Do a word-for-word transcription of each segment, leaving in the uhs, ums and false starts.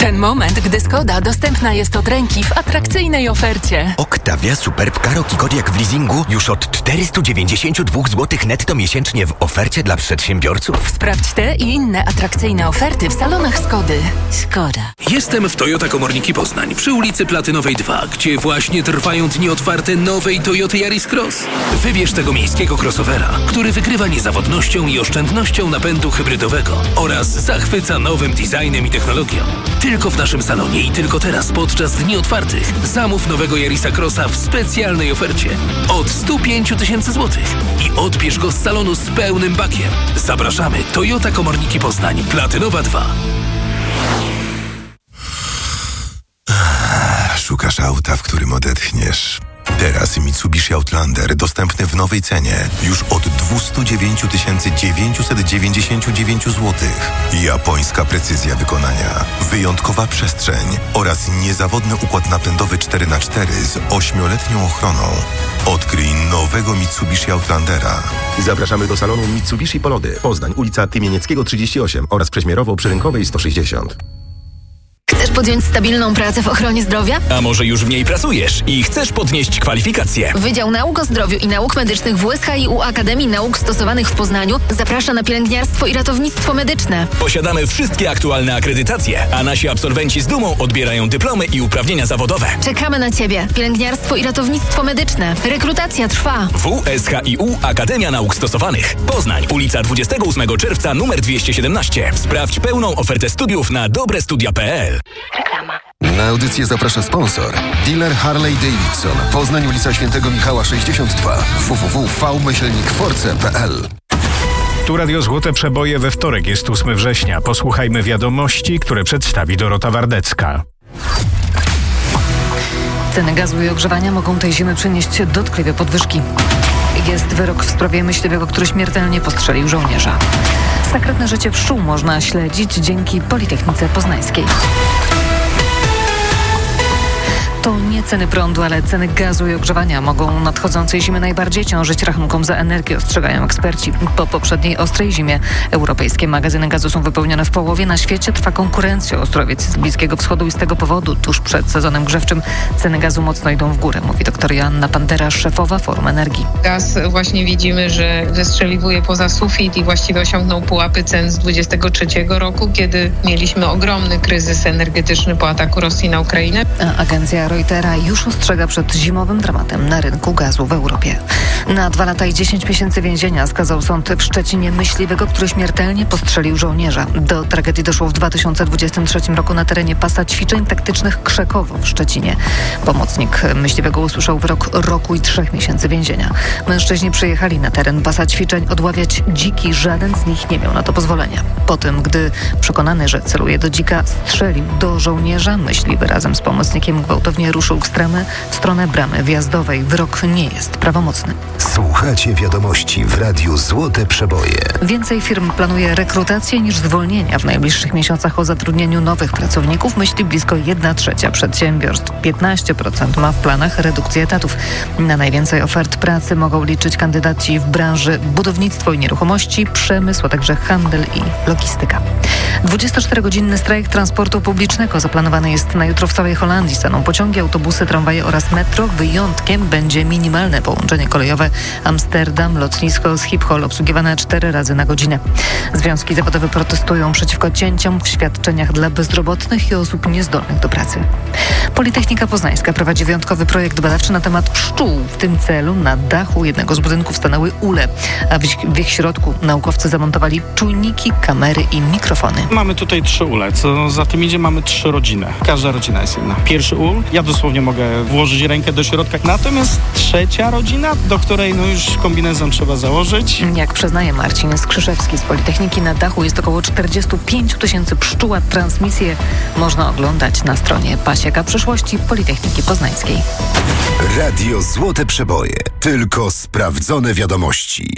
ten moment, gdy Skoda dostępna jest od ręki w atrakcyjnej ofercie. Octavia Superb Karoq i Kodiaq w leasingu już od czterysta dziewięćdziesiąt dwa złotych netto miesięcznie w ofercie dla przedsiębiorców. Sprawdź te i inne atrakcyjne oferty w salonach Skody. Skoda. Jestem w Toyota Komorniki Poznań przy ulicy Platynowej dwa, gdzie właśnie trwają dni otwarte nowej Toyoty Yaris Cross. Wybierz tego miejskiego crossovera, który wygrywa niezawodnością i oszczędnością napędu hybrydowego oraz zachwyca nowym designem i technologią. Tylko w naszym salonie i tylko teraz podczas dni otwartych zamów nowego Yarisa Crossa w specjalnej ofercie od sto pięć tysięcy złotych i odbierz go z salonu z pełnym bakiem. Zapraszamy. Toyota Komorniki Poznań, Platynowa dwa. Szukasz auta, w którym odetchniesz. Teraz Mitsubishi Outlander dostępny w nowej cenie już od dwieście dziewięć tysięcy dziewięćset dziewięćdziesiąt dziewięć złotych. Japońska precyzja wykonania, wyjątkowa przestrzeń oraz niezawodny układ napędowy cztery na cztery z ośmioletnią ochroną. Odkryj nowego Mitsubishi Outlandera. Zapraszamy do salonu Mitsubishi Polody. Poznań, ulica Tymienieckiego trzydzieści osiem oraz Przeźmierowo przy Rynkowej sto sześćdziesiąt. Chcesz podjąć stabilną pracę w ochronie zdrowia? A może już w niej pracujesz i chcesz podnieść kwalifikacje? Wydział Nauk o Zdrowiu i Nauk Medycznych w U S H i U Akademii Nauk Stosowanych w Poznaniu zaprasza na pielęgniarstwo i ratownictwo medyczne. Posiadamy wszystkie aktualne akredytacje, a nasi absolwenci z dumą odbierają dyplomy i uprawnienia zawodowe. Czekamy na Ciebie. Pielęgniarstwo i ratownictwo medyczne. Rekrutacja trwa. W S H I U Akademia Nauk Stosowanych. Poznań, ulica dwudziestego ósmego czerwca, numer dwieście siedemnaście. Sprawdź pełną ofertę studiów na dobrestudia kropka p l. Reklama. Na audycję zaprasza sponsor. Dealer Harley Davidson. Poznań, ulica Świętego Michała sześćdziesiąt dwa. w w w kropka v myślnik force kropka p l. Tu Radio Złote Przeboje we wtorek, jest ósmego września. Posłuchajmy wiadomości, które przedstawi Dorota Wardecka. Ceny gazu i ogrzewania mogą tej zimy przynieść dotkliwe podwyżki. Jest wyrok w sprawie myśliwego, który śmiertelnie postrzelił żołnierza. Sekretne życie pszczół można śledzić dzięki Politechnice Poznańskiej. To nie ceny prądu, ale ceny gazu i ogrzewania mogą nadchodzącej zimy najbardziej ciążyć rachunkom za energię, ostrzegają eksperci. Po poprzedniej ostrej zimie europejskie magazyny gazu są wypełnione w połowie. Na świecie trwa konkurencja o surowiec z Bliskiego Wschodu i z tego powodu tuż przed sezonem grzewczym ceny gazu mocno idą w górę, mówi doktor Joanna Pandera, szefowa Forum Energii. Gaz właśnie widzimy, że wystrzeliwuje poza sufit i właściwie osiągnął pułapy cen z dwudziestego trzeciego roku, kiedy mieliśmy ogromny kryzys energetyczny po ataku Rosji na Ukrainę. A agencja Reutera już ostrzega przed zimowym dramatem na rynku gazu w Europie. Na dwa lata i dziesięć miesięcy więzienia skazał sąd w Szczecinie myśliwego, który śmiertelnie postrzelił żołnierza. Do tragedii doszło w dwa tysiące dwudziestym trzecim roku na terenie pasa ćwiczeń taktycznych Krzekowo w Szczecinie. Pomocnik myśliwego usłyszał wyrok roku i trzech miesięcy więzienia. Mężczyźni przyjechali na teren pasa ćwiczeń odławiać dziki. Żaden z nich nie miał na to pozwolenia. Potem, gdy przekonany, że celuje do dzika, strzelił do żołnierza. Myśliwy razem z pomocnikiem gwałtownie ruszył w stronę, w stronę bramy wjazdowej. Wyrok nie jest prawomocny. Słuchacie wiadomości w Radiu Złote Przeboje. Więcej firm planuje rekrutację niż zwolnienia. W najbliższych miesiącach o zatrudnieniu nowych pracowników myśli blisko jedna trzecia przedsiębiorstw. piętnaście procent ma w planach redukcję etatów. Na najwięcej ofert pracy mogą liczyć kandydaci w branży budownictwo i nieruchomości, przemysł, a także handel i logistyka. dwudziestoczterogodzinny strajk transportu publicznego zaplanowany jest na jutro w całej Holandii. Staną pociągi, autobusy, tramwaje oraz metro. Wyjątkiem będzie minimalne połączenie kolejowe Amsterdam, lotnisko Schiphol, obsługiwane cztery razy na godzinę. Związki zawodowe protestują przeciwko cięciom w świadczeniach dla bezrobotnych i osób niezdolnych do pracy. Politechnika Poznańska prowadzi wyjątkowy projekt badawczy na temat pszczół. W tym celu na dachu jednego z budynków stanęły ule, a w ich, w ich środku naukowcy zamontowali czujniki, kamery i mikrofony. Mamy tutaj trzy ule, co za tym idzie, mamy trzy rodziny. Każda rodzina jest inna. Pierwszy ul, ja dosłownie mogę włożyć rękę do środka. Natomiast trzecia rodzina, do której no już kombinezon trzeba założyć. Jak przyznaje Marcin Skrzyszewski z Politechniki, na dachu jest około czterdzieści pięć tysięcy pszczół, a transmisję można oglądać na stronie Pasieka Przyszłości Politechniki Poznańskiej. Radio Złote Przeboje. Tylko sprawdzone wiadomości.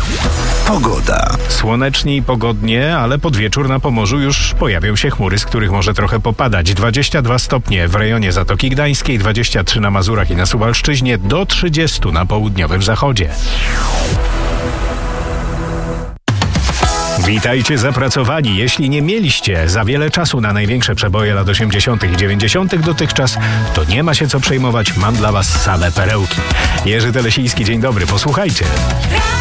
Pogoda. Słonecznie i pogodnie, ale pod wieczór na Pomorzu już pojawią się chmury, z których może trochę popadać. dwadzieścia dwa stopnie w rejonie Zatoki Gdańskiej, dwadzieścia trzy na Mazurach i na Suwalszczyźnie, do trzydziestu na południowym zachodzie. Witajcie zapracowani. Jeśli nie mieliście za wiele czasu na największe przeboje lat osiemdziesiątych i dziewięćdziesiątych dotychczas, to nie ma się co przejmować. Mam dla was same perełki. Jerzy Telesiński, dzień dobry. Posłuchajcie.